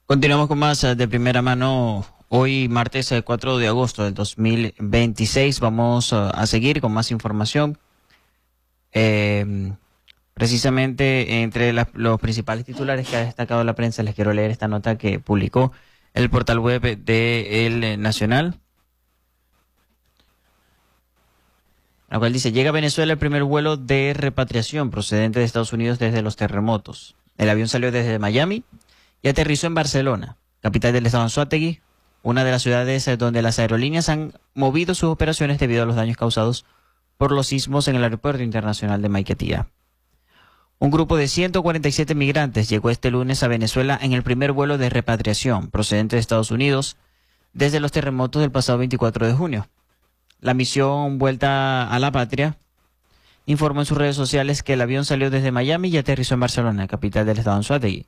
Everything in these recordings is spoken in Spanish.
Continuamos con más de primera mano. Hoy, martes 4 de agosto del 2026, vamos a seguir con más información. Precisamente entre los principales titulares que ha destacado la prensa, les quiero leer esta nota que publicó el portal web de El Nacional, la cual dice: llega a Venezuela el primer vuelo de repatriación procedente de Estados Unidos desde los terremotos. El avión salió desde Miami y aterrizó en Barcelona, capital del estado Anzoátegui, una de las ciudades donde las aerolíneas han movido sus operaciones debido a los daños causados por los sismos en el Aeropuerto Internacional de Maiquetía. Un grupo de 147 migrantes llegó este lunes a Venezuela en el primer vuelo de repatriación procedente de Estados Unidos desde los terremotos del pasado 24 de junio. La misión Vuelta a la Patria informó en sus redes sociales que el avión salió desde Miami y aterrizó en Barcelona, capital del estado Anzoátegui.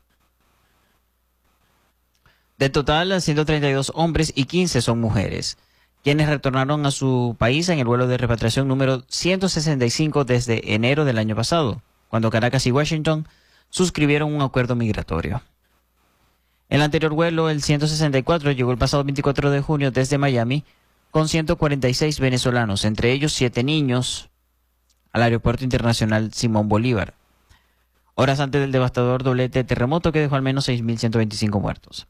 De total, 132 hombres y 15 son mujeres, quienes retornaron a su país en el vuelo de repatriación número 165 desde enero del año pasado, cuando Caracas y Washington suscribieron un acuerdo migratorio. El anterior vuelo, el 164, llegó el pasado 24 de junio desde Miami con 146 venezolanos, entre ellos 7 niños, al Aeropuerto Internacional Simón Bolívar, horas antes del devastador doblete terremoto que dejó al menos 6.125 muertos.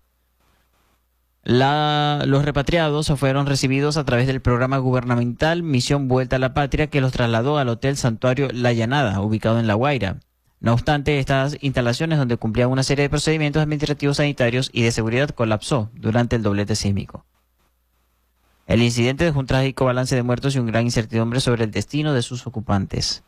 Los repatriados fueron recibidos a través del programa gubernamental Misión Vuelta a la Patria, que los trasladó al Hotel Santuario La Llanada, ubicado en La Guaira. No obstante, estas instalaciones, donde cumplían una serie de procedimientos administrativos, sanitarios y de seguridad, colapsó durante el doblete sísmico. El incidente dejó un trágico balance de muertos y una gran incertidumbre sobre el destino de sus ocupantes.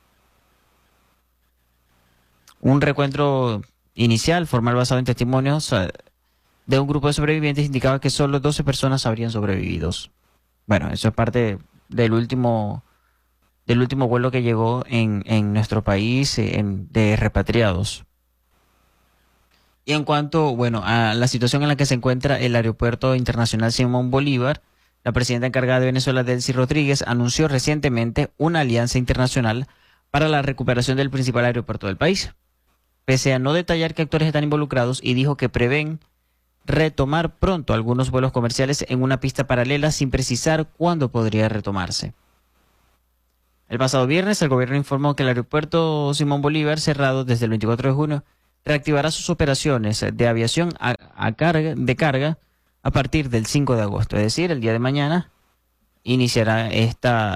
Un recuento inicial, formal, basado en testimonios de un grupo de sobrevivientes, indicaba que solo 12 personas habrían sobrevivido. Bueno, eso es parte del último vuelo que llegó en nuestro país de repatriados. Y en cuanto, a la situación en la que se encuentra el Aeropuerto Internacional Simón Bolívar, la presidenta encargada de Venezuela, Delcy Rodríguez, anunció recientemente una alianza internacional para la recuperación del principal aeropuerto del país, pese a no detallar qué actores están involucrados, y dijo que prevén retomar pronto algunos vuelos comerciales en una pista paralela, sin precisar cuándo podría retomarse. El pasado viernes, el gobierno informó que el aeropuerto Simón Bolívar, cerrado desde el 24 de junio, reactivará sus operaciones de aviación de carga a partir del 5 de agosto, es decir, el día de mañana iniciará esta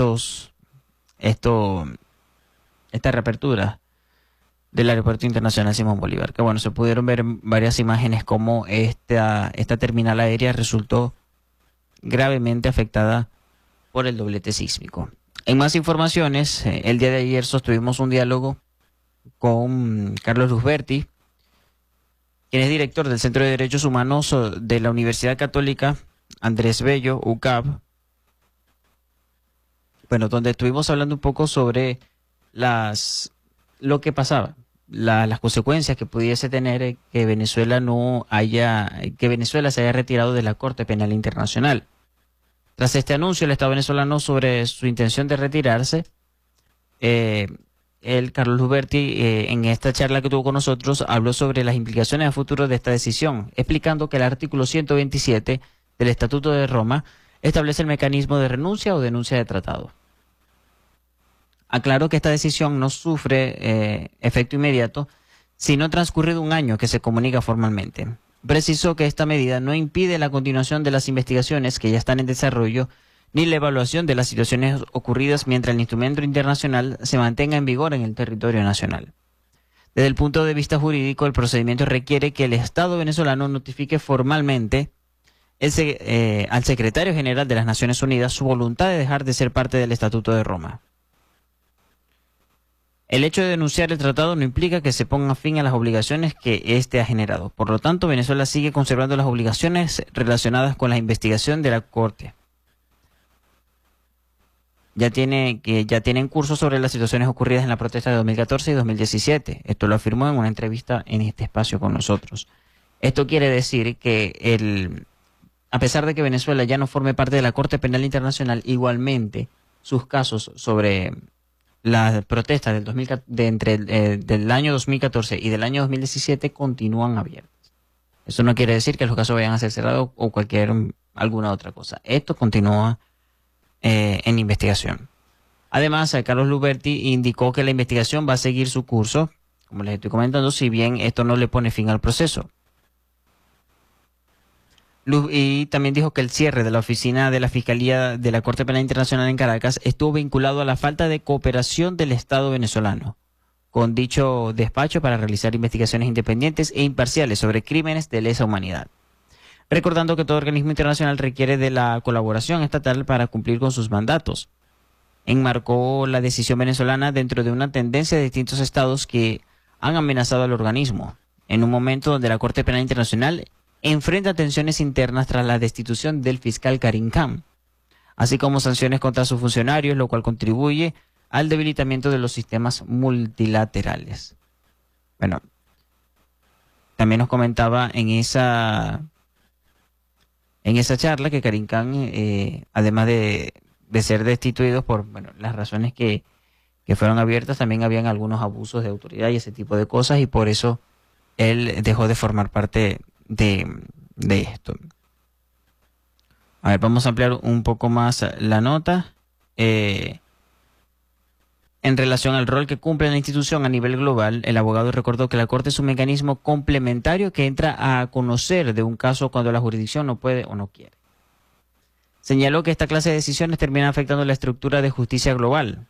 reapertura del Aeropuerto Internacional Simón Bolívar. Que se pudieron ver varias imágenes como esta terminal aérea resultó gravemente afectada por el doblete sísmico. En más informaciones, el día de ayer sostuvimos un diálogo con Carlos Luzberti, quien es director del Centro de Derechos Humanos de la Universidad Católica Andrés Bello, UCAP, donde estuvimos hablando un poco sobre lo que pasaba, las consecuencias que pudiese tener que Venezuela se haya retirado de la Corte Penal Internacional. Tras este anuncio, el Estado venezolano sobre su intención de retirarse, Carlos Luzberti, en esta charla que tuvo con nosotros, habló sobre las implicaciones a futuro de esta decisión, explicando que el artículo 127 del Estatuto de Roma establece el mecanismo de renuncia o denuncia de tratado. Aclaró que esta decisión no sufre efecto inmediato, sino transcurrido un año que se comunica formalmente. Precisó que esta medida no impide la continuación de las investigaciones que ya están en desarrollo, ni la evaluación de las situaciones ocurridas mientras el instrumento internacional se mantenga en vigor en el territorio nacional. Desde el punto de vista jurídico, el procedimiento requiere que el Estado venezolano notifique formalmente al secretario general de las Naciones Unidas su voluntad de dejar de ser parte del Estatuto de Roma. El hecho de denunciar el tratado no implica que se ponga fin a las obligaciones que éste ha generado. Por lo tanto, Venezuela sigue conservando las obligaciones relacionadas con la investigación de la Corte. Ya tienen curso sobre las situaciones ocurridas en la protesta de 2014 y 2017. Esto lo afirmó en una entrevista en este espacio con nosotros. Esto quiere decir que a pesar de que Venezuela ya no forme parte de la Corte Penal Internacional, igualmente sus casos sobre las protestas del año 2014 y del año 2017 continúan abiertas. Eso no quiere decir que los casos vayan a ser cerrados o alguna otra cosa. Esto continúa en investigación. Además, Carlos Luberti indicó que la investigación va a seguir su curso, como les estoy comentando, si bien esto no le pone fin al proceso. Y también dijo que el cierre de la oficina de la Fiscalía de la Corte Penal Internacional en Caracas estuvo vinculado a la falta de cooperación del Estado venezolano con dicho despacho para realizar investigaciones independientes e imparciales sobre crímenes de lesa humanidad. Recordando que todo organismo internacional requiere de la colaboración estatal para cumplir con sus mandatos. Enmarcó la decisión venezolana dentro de una tendencia de distintos estados que han amenazado al organismo, en un momento donde la Corte Penal Internacional enfrenta tensiones internas tras la destitución del fiscal Karim Khan, así como sanciones contra sus funcionarios, lo cual contribuye al debilitamiento de los sistemas multilaterales. Bueno, también nos comentaba en esa charla que Karim Khan, además de ser destituidos por las razones que fueron abiertas, también habían algunos abusos de autoridad y ese tipo de cosas, y por eso él dejó de formar parte de esto. A ver, vamos a ampliar un poco más la nota. En relación al rol que cumple la institución a nivel global, el abogado recordó que la Corte es un mecanismo complementario que entra a conocer de un caso cuando la jurisdicción no puede o no quiere. Señaló que esta clase de decisiones termina afectando la estructura de justicia global.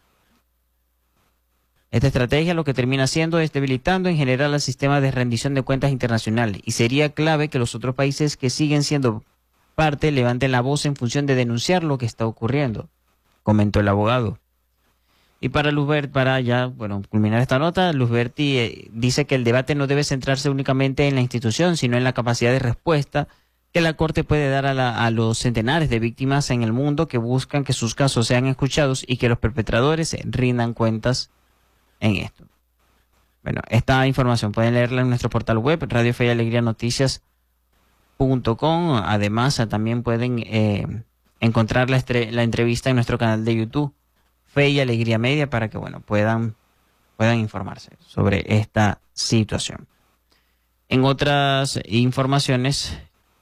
Esta estrategia lo que termina haciendo es debilitando en general el sistema de rendición de cuentas internacional, y sería clave que los otros países que siguen siendo parte levanten la voz en función de denunciar lo que está ocurriendo, comentó el abogado. Y para culminar esta nota, Luzberti dice que el debate no debe centrarse únicamente en la institución, sino en la capacidad de respuesta que la Corte puede dar a los centenares de víctimas en el mundo que buscan que sus casos sean escuchados y que los perpetradores rindan cuentas en esto. Bueno, esta información pueden leerla en nuestro portal web, Radio Fe y Alegría Noticias.com. Además, también pueden encontrar la entrevista en nuestro canal de YouTube, Fe y Alegría Media, para que puedan informarse sobre esta situación. En otras informaciones,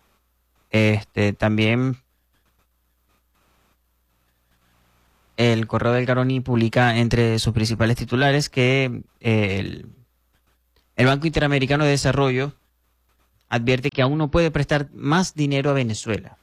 también el Correo del Caroní publica entre sus principales titulares que el Banco Interamericano de Desarrollo advierte que aún no puede prestar más dinero a Venezuela.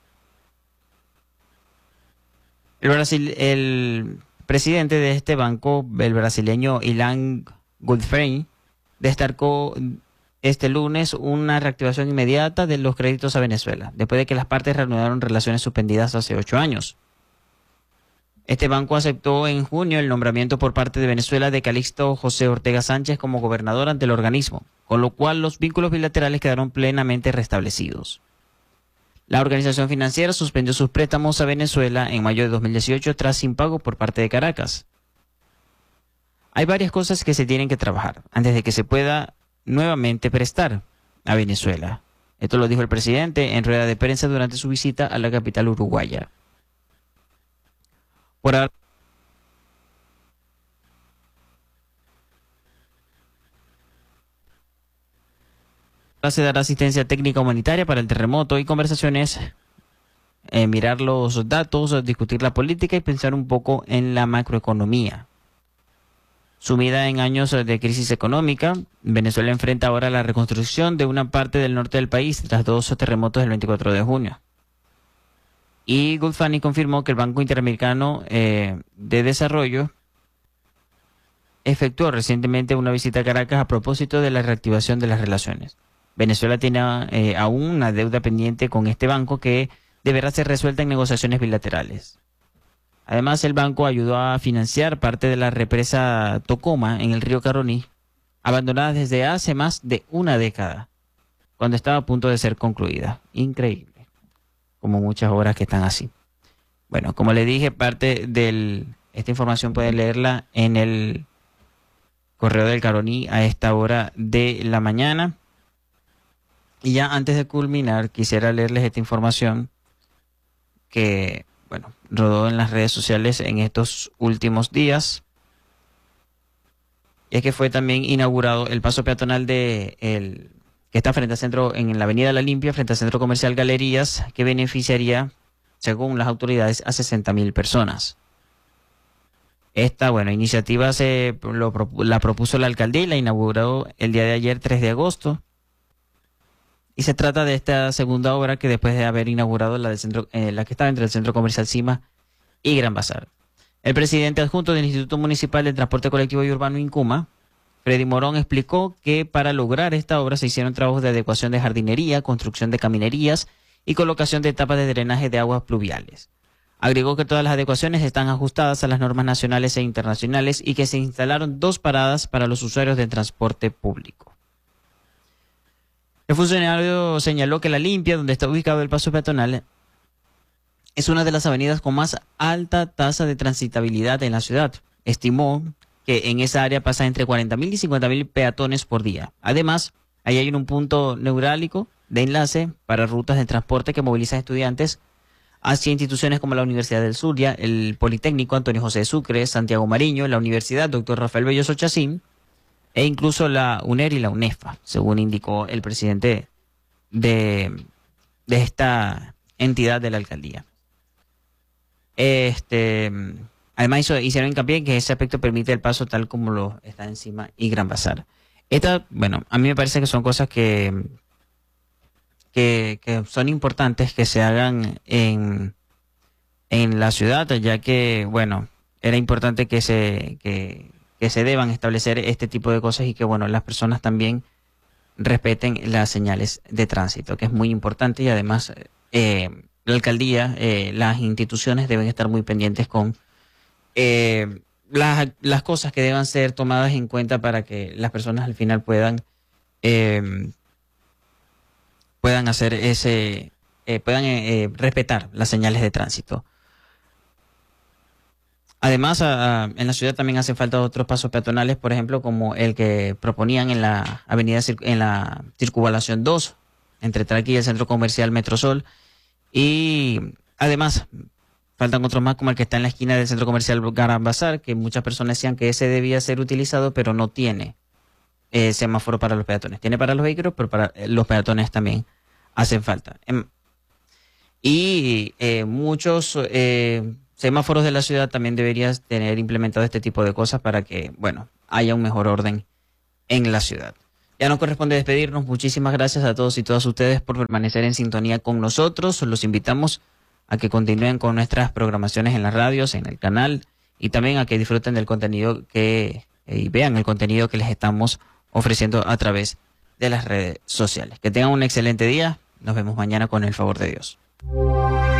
El presidente de este banco, el brasileño Ilan Goodfriend, destacó este lunes una reactivación inmediata de los créditos a Venezuela, después de que las partes reanudaron relaciones suspendidas hace 8 años. Este banco aceptó en junio el nombramiento por parte de Venezuela de Calixto José Ortega Sánchez como gobernador ante el organismo, con lo cual los vínculos bilaterales quedaron plenamente restablecidos. La organización financiera suspendió sus préstamos a Venezuela en mayo de 2018 tras impago por parte de Caracas. Hay varias cosas que se tienen que trabajar antes de que se pueda nuevamente prestar a Venezuela. Esto lo dijo el presidente en rueda de prensa durante su visita a la capital uruguaya. Por ahora, se dará asistencia técnica humanitaria para el terremoto y conversaciones, mirar los datos, discutir la política y pensar un poco en la macroeconomía. Sumida en años de crisis económica, Venezuela enfrenta ahora la reconstrucción de una parte del norte del país tras 2 terremotos del 24 de junio. Y Goodfriend confirmó que el Banco Interamericano de Desarrollo efectuó recientemente una visita a Caracas a propósito de la reactivación de las relaciones. Venezuela tiene aún una deuda pendiente con este banco que deberá ser resuelta en negociaciones bilaterales. Además, el banco ayudó a financiar parte de la represa Tocoma en el río Caroní, abandonada desde hace más de una década, cuando estaba a punto de ser concluida. Increíble, como muchas obras que están así. Bueno, como le dije, parte de esta información pueden leerla en el Correo del Caroní a esta hora de la mañana. Y ya antes de culminar, quisiera leerles esta información que rodó en las redes sociales en estos últimos días. Y es que fue también inaugurado el paso peatonal de el que está frente al centro, en la Avenida La Limpia, frente al Centro Comercial Galerías, que beneficiaría, según las autoridades, a 60.000 personas. Esta, bueno, iniciativa la propuso la alcaldía y la inauguró el día de ayer, 3 de agosto. Y se trata de esta segunda obra que después de haber inaugurado la que estaba entre el Centro Comercial Cima y Gran Bazar. El presidente adjunto del Instituto Municipal de Transporte Colectivo y Urbano Incuma, Freddy Morón, explicó que para lograr esta obra se hicieron trabajos de adecuación de jardinería, construcción de caminerías y colocación de tapas de drenaje de aguas pluviales. Agregó que todas las adecuaciones están ajustadas a las normas nacionales e internacionales y que se instalaron 2 paradas para los usuarios del transporte público. El funcionario señaló que La Limpia, donde está ubicado el paso peatonal, es una de las avenidas con más alta tasa de transitabilidad en la ciudad. Estimó que en esa área pasa entre 40.000 y 50.000 peatones por día. Además, ahí hay un punto neurálgico de enlace para rutas de transporte que movilizan estudiantes hacia instituciones como la Universidad del Zulia, el Politécnico Antonio José de Sucre, Santiago Mariño, la Universidad Dr. Rafael Belloso Chacín e incluso la UNER y la UNEFA, según indicó el presidente de esta entidad de la alcaldía. Además hicieron hincapié en que ese aspecto permite el paso tal como lo está encima y Gran Bazar. Bueno, a mí me parece que son cosas que son importantes que se hagan en la ciudad, ya que, bueno, era importante que se deban establecer este tipo de cosas y que, bueno, las personas también respeten las señales de tránsito, que es muy importante y además la alcaldía, las instituciones deben estar muy pendientes con las cosas que deban ser tomadas en cuenta para que las personas al final puedan hacer puedan respetar las señales de tránsito. Además, en la ciudad también hacen falta otros pasos peatonales, por ejemplo, como el que proponían en la en la Circunvalación 2, entre Traqui y el Centro Comercial Metrosol. Y además, faltan otros más, como el que está en la esquina del Centro Comercial Gran Bazar, que muchas personas decían que ese debía ser utilizado, pero no tiene semáforo para los peatones. Tiene para los vehículos, pero para los peatones también hacen falta. Y muchos semáforos de la ciudad también deberías tener implementado este tipo de cosas para que, bueno, haya un mejor orden en la ciudad. Ya nos corresponde despedirnos. Muchísimas gracias a todos y todas ustedes por permanecer en sintonía con nosotros. Los invitamos a que continúen con nuestras programaciones en las radios, en el canal, y también a que disfruten del contenido y vean el contenido que les estamos ofreciendo a través de las redes sociales. Que tengan un excelente día. Nos vemos mañana con el favor de Dios.